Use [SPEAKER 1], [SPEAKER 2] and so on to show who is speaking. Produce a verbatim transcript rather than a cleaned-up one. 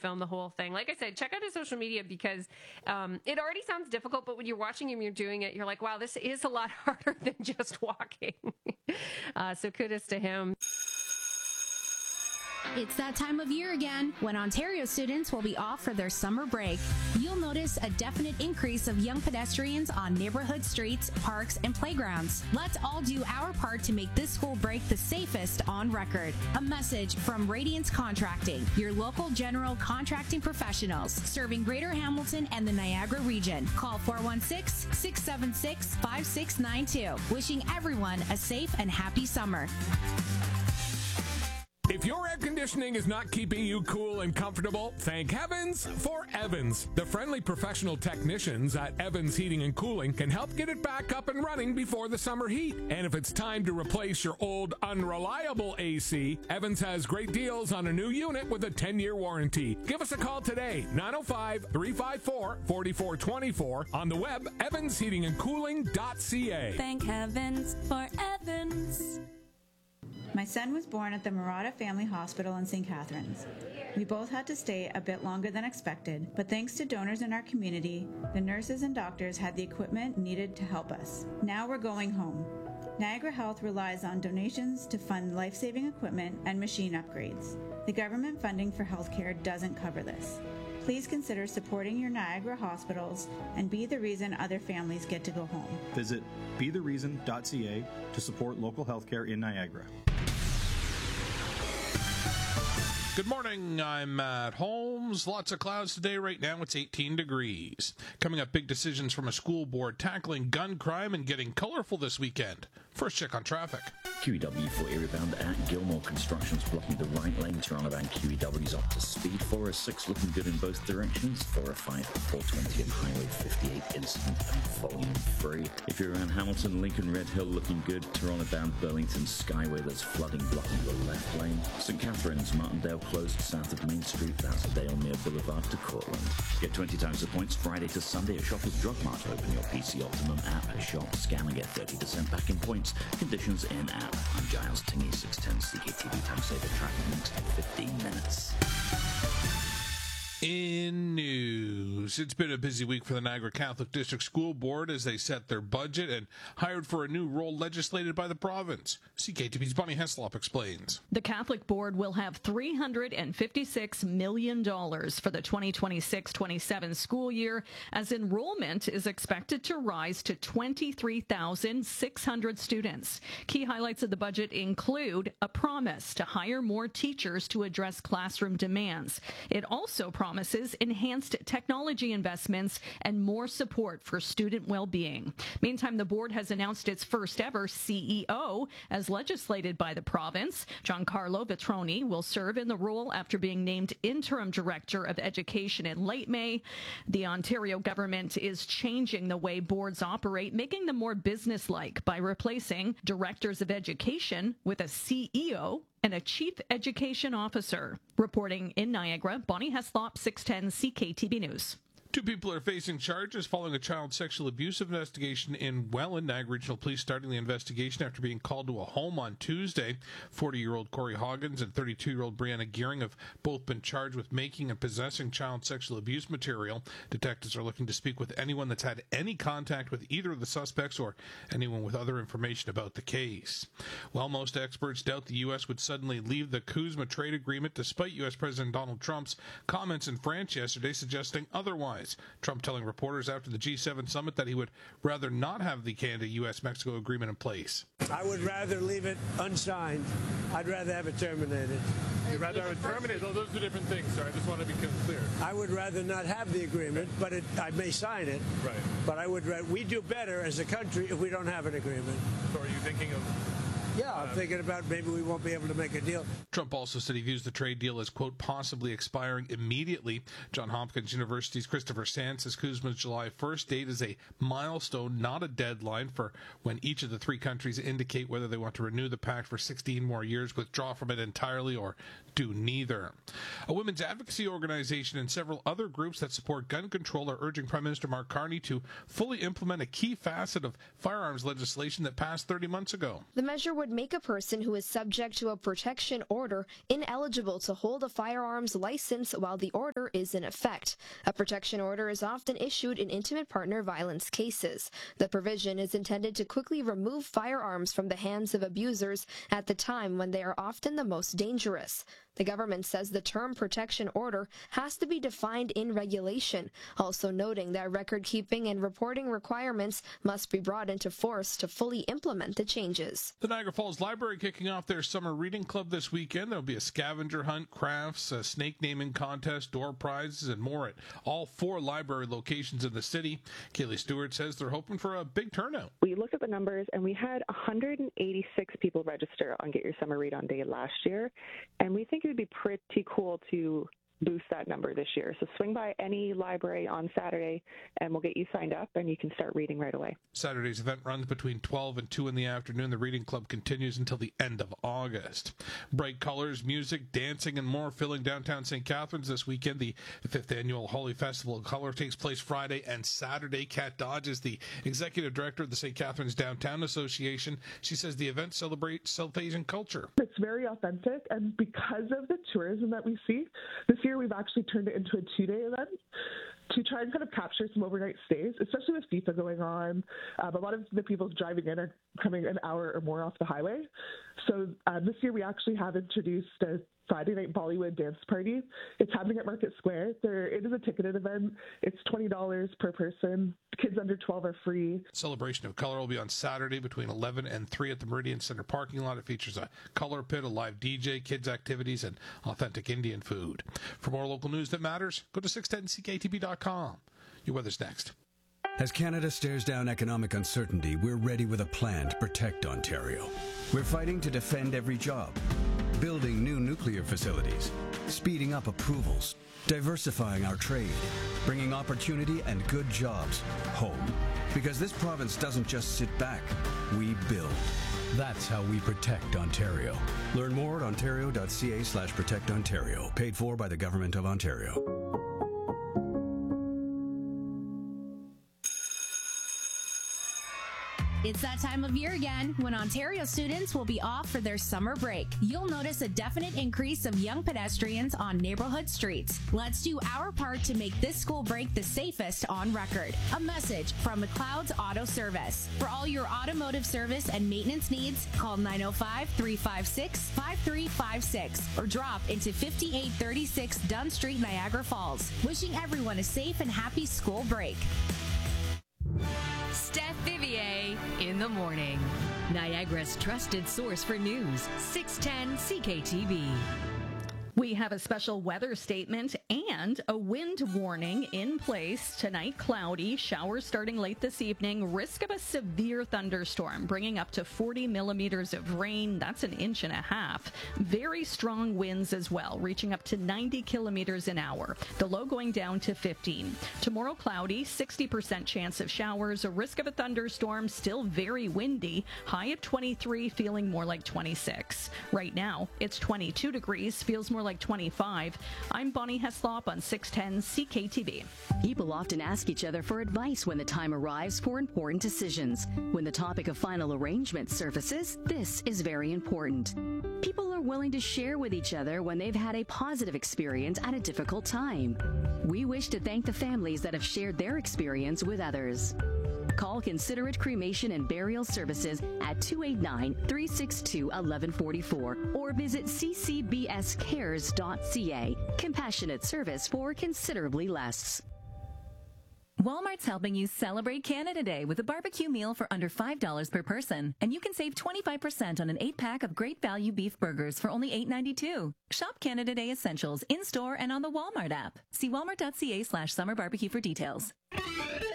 [SPEAKER 1] filmed the whole thing. Like I said, check out his social media because um, it already sounds difficult, but when you're watching him, you're doing it, you're like, wow, this is a lot harder than just walking. uh, so kudos to him.
[SPEAKER 2] It's that time of year again when Ontario students will be off for their summer break. You'll notice a definite increase of young pedestrians on neighborhood streets, parks, and playgrounds. Let's all do our part to make this school break the safest on record. A message from Radiance Contracting, your local general contracting professionals serving Greater Hamilton and the Niagara region. Call four one six, six seven six, five six nine two. Wishing everyone a safe and happy summer.
[SPEAKER 3] If your air conditioning is not keeping you cool and comfortable, thank heavens for Evans. The friendly professional technicians at Evans Heating and Cooling can help get it back up and running before the summer heat. And if it's time to replace your old unreliable A C, Evans has great deals on a new unit with a ten-year warranty. Give us a call today, nine oh five, three five four, four four two four, on the web, evans heating and cooling dot c a.
[SPEAKER 4] Thank heavens for Evans.
[SPEAKER 5] My son was born at the Murata Family Hospital in Saint Catharines. We both had to stay a bit longer than expected, but thanks to donors in our community, the nurses and doctors had the equipment needed to help us. Now we're going home. Niagara Health relies on donations to fund life-saving equipment and machine upgrades. The government funding for healthcare doesn't cover this. Please consider supporting your Niagara hospitals and be the reason other families get to go home.
[SPEAKER 6] Visit be the reason dot c a to support local healthcare in Niagara.
[SPEAKER 7] Good morning, I'm Matt Holmes. Lots of clouds today. Right now it's eighteen degrees. Coming up, big decisions from a school board tackling gun crime and getting colorful this weekend. First check on traffic.
[SPEAKER 8] Q E W for area bound at Gilmore. Construction's blocking the right lane. Toronto bound Q E W's up to speed. four oh six looking good in both directions. four oh five at four twenty and Highway fifty-eight incident and volume free. If you're around Hamilton, Lincoln, Red Hill looking good. Toronto bound Burlington Skyway, there's flooding blocking the left lane. Saint Catharines, Martindale closed south of Main Street. That's Dalemere Boulevard to Cortland. Get twenty times the points Friday to Sunday at Shoppers Drug Mart. Open your P C Optimum app at shop. Scan and get thirty percent back in points. Conditions in app. I'm Giles Tingy, six ten C K T V Time Saver tracking next fifteen minutes.
[SPEAKER 7] In news, it's been a busy week for the Niagara Catholic District School Board as they set their budget and hired for a new role legislated by the province. C K T V's Bonnie Heslop explains.
[SPEAKER 9] The Catholic Board will have three hundred fifty-six million dollars for the twenty twenty-six twenty-seven school year, as enrollment is expected to rise to twenty-three thousand six hundred students. Key highlights of the budget include a promise to hire more teachers to address classroom demands. It also promises promises enhanced technology investments and more support for student well-being. Meantime, the board has announced its first ever C E O as legislated by the province. Giancarlo Vitroni will serve in the role after being named interim director of education in late May. The Ontario government is changing the way boards operate, making them more businesslike by replacing directors of education with a C E O and a Chief Education Officer. Reporting in Niagara, Bonnie Heslop, six ten C K T V News.
[SPEAKER 7] Two people are facing charges following a child sexual abuse investigation in Welland. Niagara Regional Police starting the investigation after being called to a home on Tuesday. forty-year-old Corey Hoggins and thirty-two-year-old Brianna Gearing have both been charged with making and possessing child sexual abuse material. Detectives are looking to speak with anyone that's had any contact with either of the suspects or anyone with other information about the case. While most experts doubt the U S would suddenly leave the CUSMA trade agreement despite U S President Donald Trump's comments in France yesterday suggesting otherwise. Trump telling reporters after the G seven summit that he would rather not have the Canada-U S Mexico agreement in place.
[SPEAKER 10] I would rather leave it unsigned. I'd rather have it terminated.
[SPEAKER 11] You'd rather have it terminated? Oh, those are different things, sir. I just want to be clear.
[SPEAKER 10] I would rather not have the agreement, but it, I may sign it.
[SPEAKER 11] Right.
[SPEAKER 10] But I would. We do better as a country if we don't have an agreement.
[SPEAKER 11] So are you thinking of...
[SPEAKER 10] Yeah, I'm thinking about maybe we won't be able to make a deal.
[SPEAKER 7] Trump also said he views the trade deal as, quote, possibly expiring immediately. Johns Hopkins University's Christopher Sands says CUSMA's July first date is a milestone, not a deadline for when each of the three countries indicate whether they want to renew the pact for sixteen more years, withdraw from it entirely, or do neither. A women's advocacy organization and several other groups that support gun control are urging Prime Minister Mark Carney to fully implement a key facet of firearms legislation that passed thirty months ago.
[SPEAKER 12] The measure would would make a person who is subject to a protection order ineligible to hold a firearms license while the order is in effect. A protection order is often issued in intimate partner violence cases. The provision is intended to quickly remove firearms from the hands of abusers at the time when they are often the most dangerous. The government says the term protection order has to be defined in regulation, also noting that record-keeping and reporting requirements must be brought into force to fully implement the changes.
[SPEAKER 7] The Niagara Falls Library kicking off their summer reading club this weekend. There will be a scavenger hunt, crafts, a snake naming contest, door prizes, and more at all four library locations in the city. Kaylee Stewart says they're hoping for a big turnout.
[SPEAKER 13] We looked at the numbers, and we had one hundred eighty-six people register on Get Your Summer Read On Day last year, and we think it would be pretty cool to boost that number this year. So swing by any library on Saturday and we'll get you signed up and you can start reading right away.
[SPEAKER 7] Saturday's event runs between twelve and two in the afternoon. The reading club continues until the end of August. Bright colors, music, dancing, and more filling downtown Saint Catharines this weekend. The fifth annual Holi Festival of Color takes place Friday and Saturday. Kat Dodge is the executive director of the Saint Catharines Downtown Association. She says the event celebrates South Asian culture.
[SPEAKER 14] It's very authentic, and because of the tourism that we see, this year we've actually turned it into a two-day event to try and kind of capture some overnight stays, especially with FIFA going on. Um, a lot of the people driving in are coming an hour or more off the highway. So um, this year we actually have introduced a Friday night Bollywood dance party. It's happening at Market Square. There, it is a ticketed event. It's twenty dollars per person. Kids under twelve are free.
[SPEAKER 7] Celebration of Color will be on Saturday between eleven and three at the Meridian Center parking lot. It features a color pit, a live D J, kids activities, and authentic Indian food. For more local news that matters, go to six ten C K T B dot com. Your weather's next.
[SPEAKER 15] As Canada stares down economic uncertainty, we're ready with a plan to protect Ontario. We're fighting to defend every job, building new nuclear facilities, speeding up approvals, diversifying our trade, bringing opportunity and good jobs home. Because this province doesn't just sit back, we build. That's how we protect Ontario. Learn more at ontario.ca slash protect Ontario. Paid for by the Government of Ontario.
[SPEAKER 2] It's that time of year again when Ontario students will be off for their summer break. You'll notice a definite increase of young pedestrians on neighborhood streets. Let's do our part to make this school break the safest on record. A message from McLeod's Auto Service. For all your automotive service and maintenance needs, call nine oh five, three five six, five three five six or drop into fifty-eight thirty-six Dunn Street, Niagara Falls. Wishing everyone a safe and happy school break.
[SPEAKER 16] Steph Vivier in the morning. Niagara's trusted source for news, six ten C K T V.
[SPEAKER 9] We have a special weather statement and a wind warning in place. Tonight, cloudy, showers starting late this evening, risk of a severe thunderstorm, bringing up to forty millimeters of rain. That's an inch and a half. Very strong winds as well, reaching up to ninety kilometers an hour. The low going down to fifteen. Tomorrow, cloudy, sixty percent chance of showers, a risk of a thunderstorm, still very windy, high at twenty-three, feeling more like twenty-six. Right now, it's twenty-two degrees, feels more like twenty-five. I'm Bonnie Heslop on six ten C K T V.
[SPEAKER 17] People often ask each other for advice when the time arrives for important decisions. When the topic of final arrangement surfaces, this is very important. People are willing to share with each other when they've had a positive experience at a difficult time. We wish to thank the families that have shared their experience with others. Call Considerate Cremation and Burial Services at two eight nine, three six two, one one four four or visit c c b s cares dot c a. Compassionate service for considerably less.
[SPEAKER 18] Walmart's helping you celebrate Canada Day with a barbecue meal for under five dollars per person. And you can save twenty-five percent on an eight-pack of great value beef burgers for only eight ninety-two. Shop Canada Day essentials in-store and on the Walmart app. See walmart.ca slash summer barbecue for details.